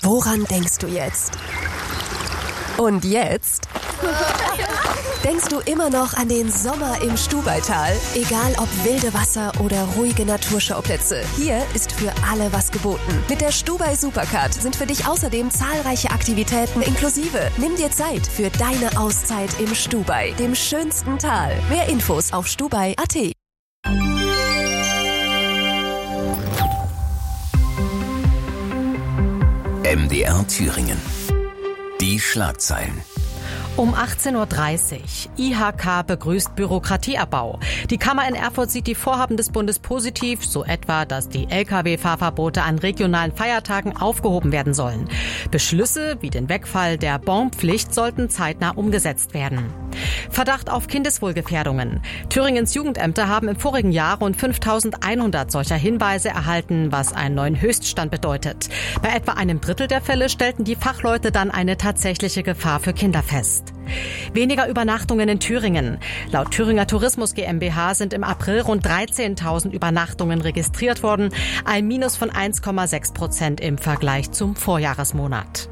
Woran denkst du jetzt? Und jetzt? Denkst du immer noch an den Sommer im Stubaital? Egal ob wilde Wasser oder ruhige Naturschauplätze, hier ist für alle was geboten. Mit der Stubai Supercard sind für dich außerdem zahlreiche Aktivitäten inklusive. Nimm dir Zeit für deine Auszeit im Stubai, dem schönsten Tal. Mehr Infos auf stubai.at. MDR Thüringen. Die Schlagzeilen. Um 18:30 Uhr. IHK begrüßt Bürokratieabbau. Die Kammer in Erfurt sieht die Vorhaben des Bundes positiv, so etwa, dass die Lkw-Fahrverbote an regionalen Feiertagen aufgehoben werden sollen. Beschlüsse wie den Wegfall der Bonpflicht sollten zeitnah umgesetzt werden. Verdacht auf Kindeswohlgefährdungen. Thüringens Jugendämter haben im vorigen Jahr rund 5.100 solcher Hinweise erhalten, was einen neuen Höchststand bedeutet. Bei etwa einem Drittel der Fälle stellten die Fachleute dann eine tatsächliche Gefahr für Kinder fest. Weniger Übernachtungen in Thüringen. Laut Thüringer Tourismus GmbH sind im April rund 13.000 Übernachtungen registriert worden, ein Minus von 1,6% im Vergleich zum Vorjahresmonat.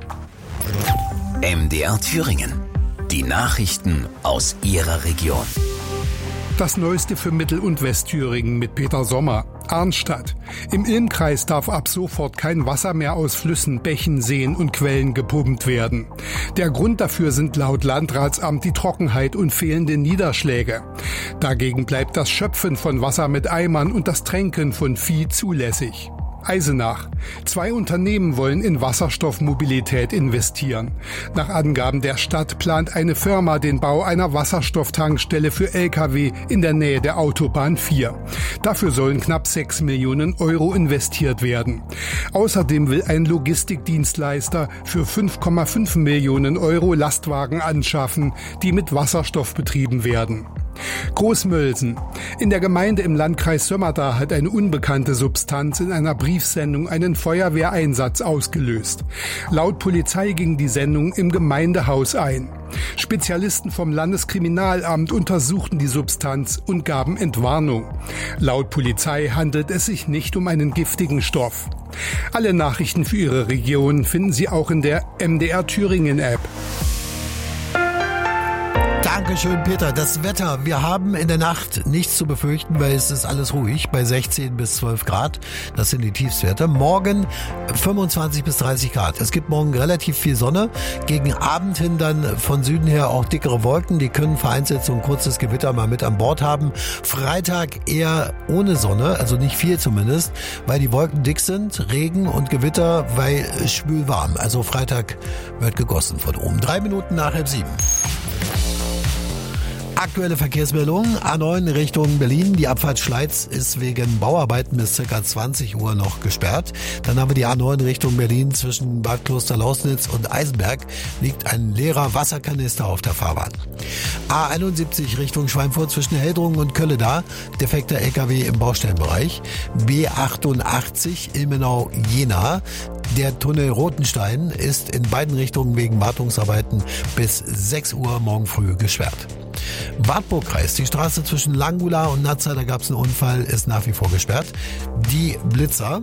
MDR Thüringen. Die Nachrichten aus Ihrer Region. Das Neueste für Mittel- und Westthüringen mit Peter Sommer. Arnstadt. Im Ilmkreis darf ab sofort kein Wasser mehr aus Flüssen, Bächen, Seen und Quellen gepumpt werden. Der Grund dafür sind laut Landratsamt die Trockenheit und fehlende Niederschläge. Dagegen bleibt das Schöpfen von Wasser mit Eimern und das Tränken von Vieh zulässig. Eisenach. 2 Unternehmen wollen in Wasserstoffmobilität investieren. Nach Angaben der Stadt plant eine Firma den Bau einer Wasserstofftankstelle für Lkw in der Nähe der Autobahn 4. Dafür sollen knapp 6 Millionen Euro investiert werden. Außerdem will ein Logistikdienstleister für 5,5 Millionen Euro Lastwagen anschaffen, die mit Wasserstoff betrieben werden. Großmölsen. In der Gemeinde im Landkreis Sömmerda hat eine unbekannte Substanz in einer Briefsendung einen Feuerwehreinsatz ausgelöst. Laut Polizei ging die Sendung im Gemeindehaus ein. Spezialisten vom Landeskriminalamt untersuchten die Substanz und gaben Entwarnung. Laut Polizei handelt es sich nicht um einen giftigen Stoff. Alle Nachrichten für Ihre Region finden Sie auch in der MDR Thüringen App. Dankeschön, Peter. Das Wetter. Wir haben in der Nacht nichts zu befürchten, weil es ist alles ruhig bei 16 bis 12 Grad. Das sind die Tiefstwerte. Morgen 25 bis 30 Grad. Es gibt morgen relativ viel Sonne. Gegen Abend hin dann von Süden her auch dickere Wolken. Die können vereinzelt so ein kurzes Gewitter mal mit an Bord haben. Freitag eher ohne Sonne, also nicht viel zumindest, weil die Wolken dick sind. Regen und Gewitter, weil schwül warm. Also Freitag wird gegossen von oben. 3 Minuten nach 6:30. Aktuelle Verkehrsmeldung, A9 Richtung Berlin. Die Abfahrt Schleiz ist wegen Bauarbeiten bis ca. 20 Uhr noch gesperrt. Dann haben wir die A9 Richtung Berlin zwischen Bad Kloster-Lausnitz und Eisenberg. Liegt ein leerer Wasserkanister auf der Fahrbahn. A71 Richtung Schweinfurt zwischen Heldrungen und Kölleda. Defekter LKW im Baustellenbereich. B88 Ilmenau-Jena. Der Tunnel Rotenstein ist in beiden Richtungen wegen Wartungsarbeiten bis 6 Uhr morgen früh gesperrt. Wartburgkreis, die Straße zwischen Langula und Nazza, da gab es einen Unfall, ist nach wie vor gesperrt. Die Blitzer.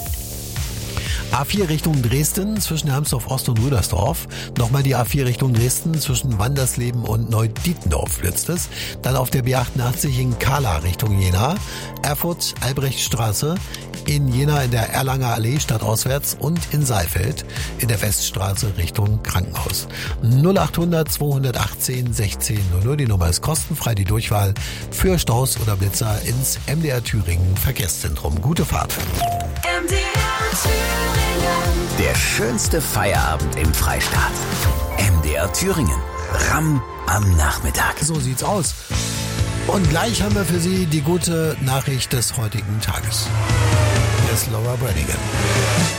A4 Richtung Dresden zwischen Hermsdorf Ost und Rüdersdorf. Nochmal die A4 Richtung Dresden zwischen Wandersleben und Neudietendorf blitzt es. Dann auf der B88 in Kala Richtung Jena. Erfurt Albrechtstraße. In Jena in der Erlanger Allee stadtauswärts und in Saalfeld in der Weststraße Richtung Krankenhaus. 0800 218 1600. Die Nummer ist kostenfrei, die Durchwahl für Staus oder Blitzer ins MDR Thüringen Verkehrszentrum. Gute Fahrt. MDR Thüringen. Der schönste Feierabend im Freistaat. MDR Thüringen. RAM am Nachmittag. So sieht's aus. Und gleich haben wir für Sie die gute Nachricht des heutigen Tages. Hier ist Laura Brannigan.